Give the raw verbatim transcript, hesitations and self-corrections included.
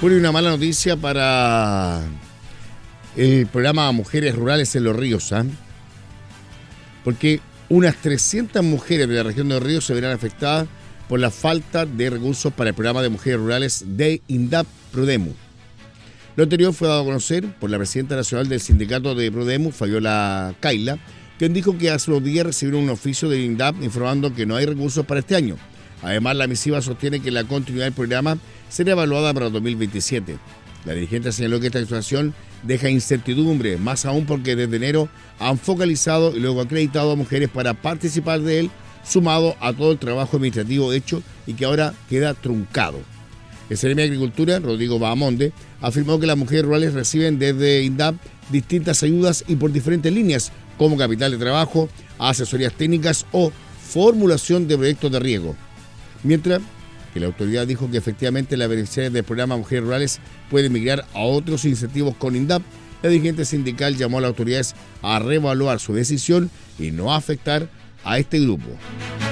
Bueno, y una mala noticia para el programa Mujeres Rurales en los Ríos, ¿eh? Porque unas trescientas mujeres de la región de los Ríos se verán afectadas por la falta de recursos para el programa de mujeres rurales de INDAP Prodemu. Lo anterior fue dado a conocer por la presidenta nacional del sindicato de Prodemu, Fabiola Kaila, quien dijo que hace unos días recibieron un oficio del INDAP informando que no hay recursos para este año. Además, la misiva sostiene que la continuidad del programa será evaluada para dos mil veintisiete. La dirigente señaló que esta situación deja incertidumbre, más aún porque desde enero han focalizado y luego acreditado a mujeres para participar de él, sumado a todo el trabajo administrativo hecho y que ahora queda truncado. El Seremi de Agricultura, Rodrigo Bahamonde, afirmó que las mujeres rurales reciben desde INDAP distintas ayudas y por diferentes líneas, como capital de trabajo, asesorías técnicas o formulación de proyectos de riego. Mientras que la autoridad dijo que efectivamente las beneficiarias del programa Mujeres Rurales pueden migrar a otros incentivos con INDAP, la dirigente sindical llamó a las autoridades a reevaluar su decisión y no afectar a este grupo.